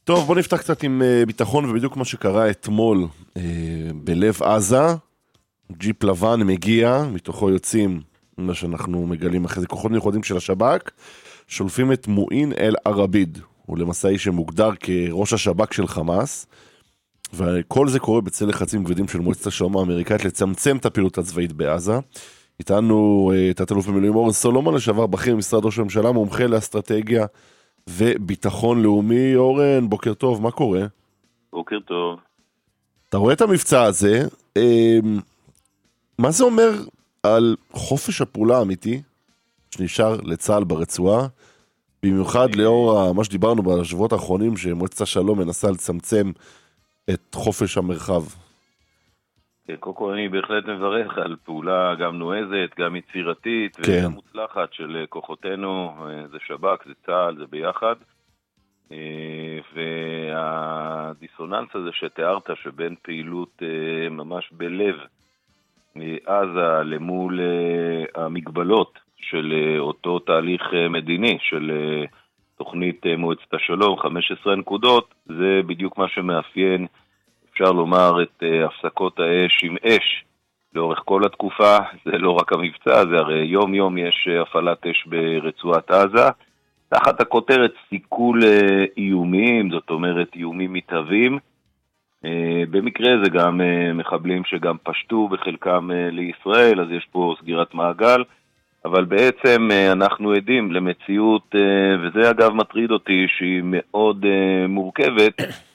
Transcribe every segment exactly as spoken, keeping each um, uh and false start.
טוב, בוא נפתח קצת עם uh, ביטחון, ובדיוק מה שקרה אתמול uh, בלב עזה. ג'יפ לבן מגיע, מתוכו יוצאים, מה שאנחנו מגלים אחרי זה, כוחות מיוחדים של השב"כ, שולפים את מועין אל ערביד, הוא למעשה איש שמוגדר כראש השב"כ של חמאס, וכל זה קורה בצל לחצים כבדים של מועצת השלום האמריקאית לצמצם את הפעילות הצבאית בעזה. איתנו תת-אלוף במילואים אורן סולומון, לשעבר בכיר במשרד ראש הממשלה, מומחה לאסטרטגיה וביטחון לאומי. אורן, בוקר טוב, מה קורה? בוקר טוב. אתה רואה את המבצע הזה, מה זה אומר על חופש הפעולה האמיתי שנשאר לצה"ל ברצועה, במיוחד לאור מה שדיברנו בשבועות האחרונים, שמועצת השלום מנסה לצמצם את חופש המרחב? קודם כל אני בהחלט מברך על פעולה גם נועזת, גם יצירתית כן. וגם מוצלחת של כוחותינו, זה שב"כ, זה צה"ל, זה ביחד. והדיסוננס הזה שתיארת שבין פעילות ממש בלב עזה למול המגבלות של אותו תהליך מדיני, של תוכנית מועצת השלום, חמש עשרה נקודות, זה בדיוק מה שמאפיין, אפשר לומר, את הפסקות האש עם אש לאורך כל התקופה. זה לא רק המבצע, זה הרי יום יום יש הפעלת אש ברצועת עזה, תחת הכותרת סיכול איומים, זאת אומרת איומים מתהווים. במקרה זה גם מחבלים שגם פשטו בחלקם לישראל, אז יש פה סגירת מעגל, אבל בעצם אנחנו עדים למציאות, וזה אגב מטריד אותי, שהיא מאוד מורכבת,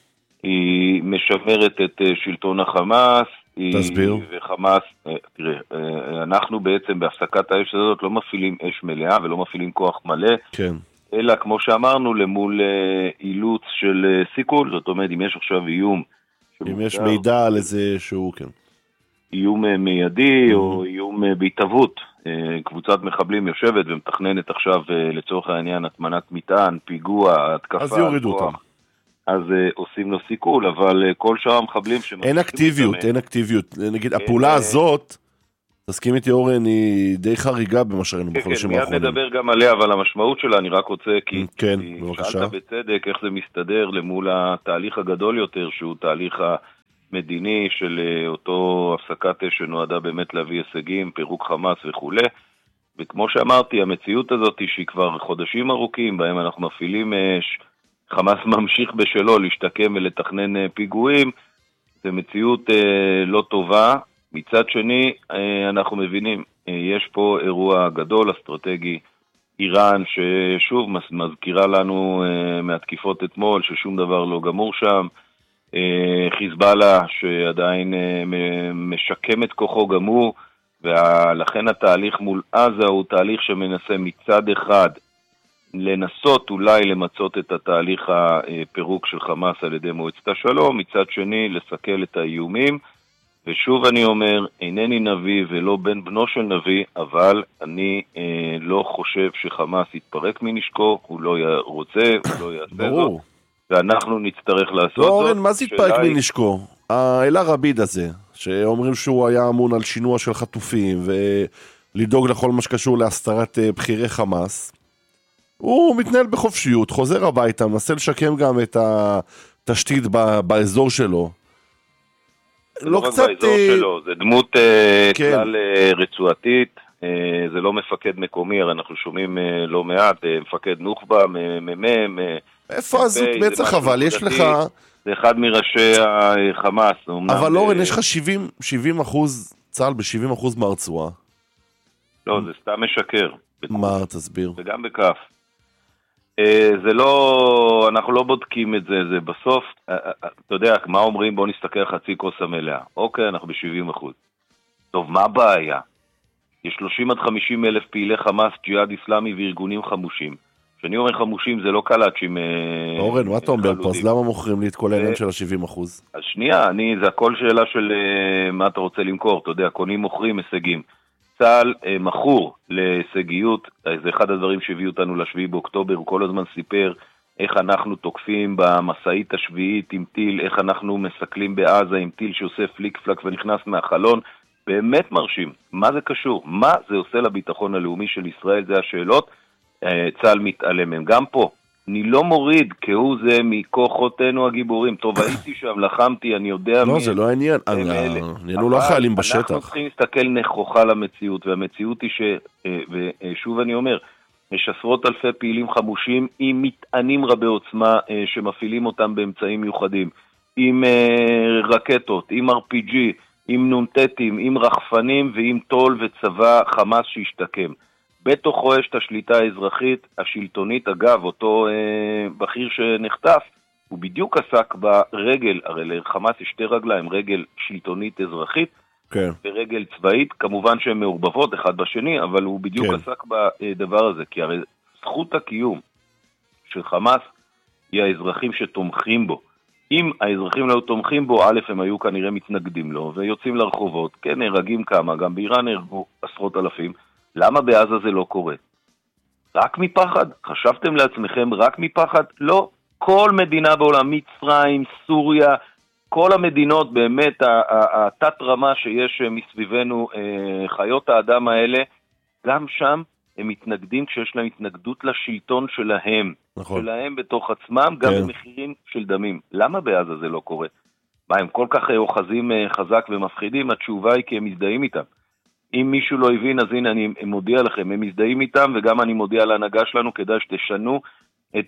היא משמרת את שלטון החמאס. תסביר. וחמאס, תראה, אנחנו בעצם בהפסקת האש הזאת לא מפעילים אש מלאה ולא מפעילים כוח מלא, כן. אלא כמו שאמרנו למול אילוץ של סיכול, זאת אומרת אם יש עכשיו איום, אם יש מידע על איזה שהוא, כן. איום מיידי או איום בהתהוות, קבוצת מחבלים יושבת ומתכננת עכשיו לצורך העניין הטמנת מטען, פיגוע, התקפה, אז יורידו אותם. אז עושים לו סיכול, אבל כל שאר המחבלים אין אקטיביות, אין אקטיביות. נגיד, הפעולה הזאת, תסכים איתי אורן, היא די חריגה במה שראינו בחודשים האחרונים. מיד נדבר גם עליה, אבל המשמעות שלה, אני רק רוצה, כי שאלת בצדק איך זה מסתדר למול התהליך הגדול יותר, שהוא תהליך המדיני של אותו הפסקת אש שנועדה באמת להביא הישגים, פירוק חמאס וכו'. וכמו שאמרתי, המציאות הזאת היא שהיא כבר חודשים ארוכים, בהם אנחנו מפעילים אש, חמאס ממשיך בשלו להשתקם ולתכנן פיגועים, זה מציאות אה, לא טובה. מצד שני, אה, אנחנו מבינים, אה, יש פה אירוע גדול, אסטרטגי, איראן, ששוב מזכירה לנו אה, מהתקיפות אתמול, ששום דבר לא גמור שם, אה, חיזבאללה שעדיין אה, משקם את כוחו גמור, ולכן התהליך מול עזה הוא תהליך שמנסה מצד אחד, לנסות אולי למצות את התהליך הפירוק של חמאס על ידי מועצת השלום, מצד שני לסכל את האיומים, ושוב אני אומר, אינני נביא ולא בן בנו של נביא, אבל אני אה, לא חושב שחמאס יתפרק מנשקו, הוא לא רוצה, הוא לא יעשה זאת, ואנחנו נצטרך לעשות לא, זאת. אורן, מה זה יתפרק מנשקו? אל ערביד הזה, שאומרים שהוא היה אמון על שינוע של חטופים, ולדאוג לכל מה שקשור להסתרת בחירי חמאס, הוא מתנהל בחופשיות, חוזר הביתה, מנסה לשקם גם את התשתית באזור שלו. זה לא רק באזור שלו, זה דמות כלל רצועתית, זה לא מפקד מקומי, הרי אנחנו שומעים לא מעט, מפקד נוח'בה, מ"מ. איפה עזות מצח אבל, יש לך... זה אחד מראשי החמאס. אבל אורן, יש לך שבעים אחוז צה"ל ב-שבעים אחוז מהרצועה. לא, זה סתם משקר. מה, תסביר? וגם בכף. זה לא, אנחנו לא בודקים את זה, זה בסוף, אתה יודע, מה אומרים? בוא נסתכל חצי כוס המלאה. אוקיי, אנחנו ב-שבעים אחוז. טוב, מה הבעיה? יש שלושים עד חמישים אלף פעילי חמאס, ג'יהאד איסלאמי וארגונים חמושים. כשאני אומר חמושים, זה לא קלאצ'ים... אורן, מה אתה אומר פה? אז למה מוכרים לי את כל העניין של ה-שבעים אחוז? אז שנייה, אני, זה הכל שאלה של מה אתה רוצה למכור, אתה יודע, קונים מוכרים הישגים. צה"ל מכור להישגיות, זה אחד הדברים שהביאו אותנו לשביעי באוקטובר, הוא כל הזמן סיפר איך אנחנו תוקפים במסעית השביעית עם טיל, איך אנחנו מסכלים בעזה עם טיל שעושה פליק פלק ונכנס מהחלון, באמת מרשים. מה זה קשור? מה זה עושה לביטחון הלאומי של ישראל? זה השאלות, צה"ל מתעלם מהם. גם פה, אני לא מוריד כהוא זה מכוחותינו הגיבורים. טוב, הייתי שם, לחמתי, אני יודע מי... לא, זה לא העניין. עניינו לא חיילים בשטח. אנחנו צריכים להסתכל נכוחה למציאות, והמציאות היא ש... ושוב אני אומר, יש עשרות אלפי פעילים חמושים עם מטענים רבי עוצמה שמפעילים אותם באמצעים מיוחדים, עם רקטות, עם אר פי ג'י, עם נונטטים, עם רחפנים ועם טול וצבא חמאס שהשתקם. בתוכו יש את השליטה האזרחית, השלטונית. אגב, אותו אה, בכיר שנחטף, הוא בדיוק עסק ברגל, הרי לחמאס יש שתי רגליים, רגל שלטונית אזרחית, כן. ורגל צבאית, כמובן שהן מעורבבות אחד בשני, אבל הוא בדיוק כן. עסק בדבר הזה, כי הרי זכות הקיום של חמאס היא האזרחים שתומכים בו. אם האזרחים לא תומכים בו, א' הם היו כנראה מתנגדים לו, ויוצאים לרחובות, כן, נהרגים כמה, גם באיראן נהרגו עשרות אלפים. למה בעזה זה לא קורה? רק מפחד? חשבתם לעצמכם רק מפחד? לא. כל מדינה בעולם, מצרים, סוריה, כל המדינות באמת, התת רמה שיש מסביבנו, חיות האדם האלה, גם שם הם מתנגדים כשיש להם התנגדות לשלטון שלהם. נכון. שלהם בתוך עצמם, גם כן. במחירים של דמים. למה בעזה זה לא קורה? מה, הם כל כך אוחזים חזק ומפחידים? התשובה היא כי הם מזדהים איתם. אם מישהו לא הבין, אז הנה אני מודיע לכם, הם מזדהים איתם, וגם אני מודיע להנהגה שלנו, כדאי שתשנו את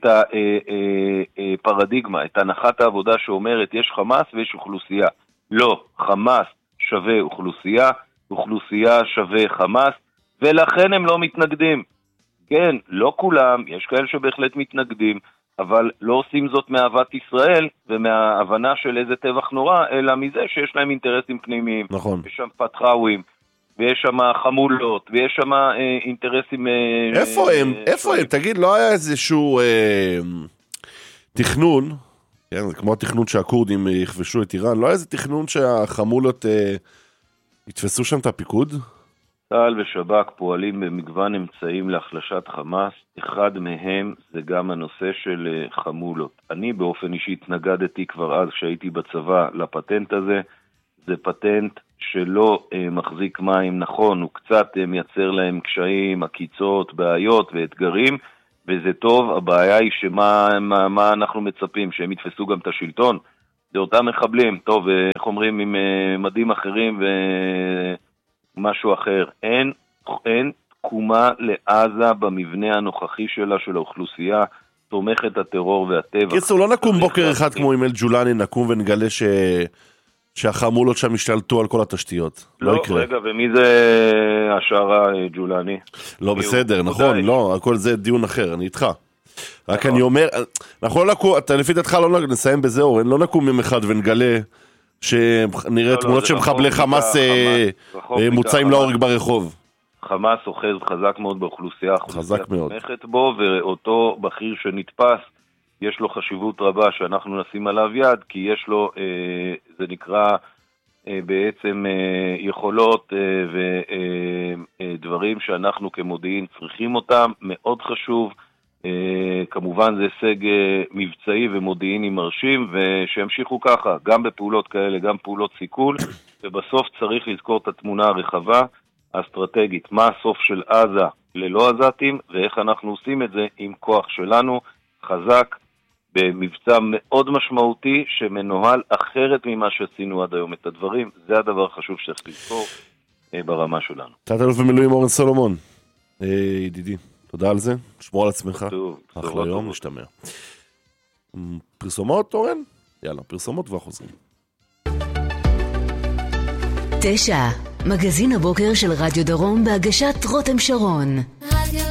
הפרדיגמה, את הנחת העבודה שאומרת, יש חמאס ויש אוכלוסייה. לא, חמאס שווה אוכלוסייה, אוכלוסייה שווה חמאס, ולכן הם לא מתנגדים. כן, לא כולם, יש כאלה שבהחלט מתנגדים, אבל לא עושים זאת מאהבת ישראל, ומההבנה של איזה טבח נורא, אלא מזה שיש להם אינטרסים פנימיים. נכון. יש שם פתחאווים, ויש שם חמולות, ויש שם אה, אינטרסים... אה, איפה הם? אה, איפה הם? תגיד, לא היה איזשהו אה, תכנון, כן, כמו התכנון שהקורדים יכבשו את איראן, לא היה איזה תכנון שהחמולות אה, יתפסו שם את הפיקוד? צה"ל ושב"כ פועלים במגוון אמצעים להחלשת חמאס, אחד מהם זה גם הנושא של חמולות. אני באופן אישי התנגדתי כבר אז כשהייתי בצבא לפטנט הזה, זה פטנט שלא אה, מחזיק מים נכון, הוא קצת אה, מייצר להם קשיים, עקיצות, בעיות ואתגרים, וזה טוב. הבעיה היא שמה מה, מה אנחנו מצפים, שהם יתפסו גם את השלטון, זה אותם מחבלים, טוב, איך אומרים, עם אה, מדים אחרים ומשהו אחר. אין, אין תקומה לעזה במבנה הנוכחי שלה, של האוכלוסייה, תומכת הטרור והטבח. קיצור, לא נקום בוקר אחד כמו עם אל ג'ולני, נקום ונגלה ש... שהחמולות שם השתלטו על כל התשתיות. לא, לא יקרה. רגע, ומי זה השערה ג'ולני? לא בסדר, נכון, לא, הכל זה דיון אחר, אני איתך. רק אני אומר, אנחנו לא נקום, אתה לפי דעתך לא נסיים בזה, אורן, לא נקום יום אחד ונגלה שנראה תמונות שמחבלי חמאס מוצאים להורג ברחוב. חמאס אוחז חזק מאוד באוכלוסייה, חזק מאוד. תומכת בו, ואותו בכיר שנתפס, יש לו חשיבות רבה שאנחנו נשים עליו יד, כי יש לו, אה, זה נקרא אה, בעצם אה, יכולות אה, ודברים אה, שאנחנו כמודיעין צריכים אותם, מאוד חשוב. אה, כמובן זה הישג אה, מבצעי ומודיעיני מרשים, ושימשיכו ככה, גם בפעולות כאלה, גם פעולות סיכול, ובסוף צריך לזכור את התמונה הרחבה, האסטרטגית, מה הסוף של עזה ללא עזתים, ואיך אנחנו עושים את זה עם כוח שלנו, חזק, במבצע מאוד משמעותי שמנוהל אחרת ממה שעשינו עד היום את הדברים. זה הדבר החשוב שצריך לזכור אה, ברמה שלנו. תת-אלוף במילואים אורן סולומון, אה, ידידי, תודה על זה, שמור על עצמך. טוב, אחלה יום, נשתמע. פרסומות, אורן? יאללה, פרסומות וחוזרים. תשע, מגזין הבוקר של רדיו דרום בהגשת רותם שרון.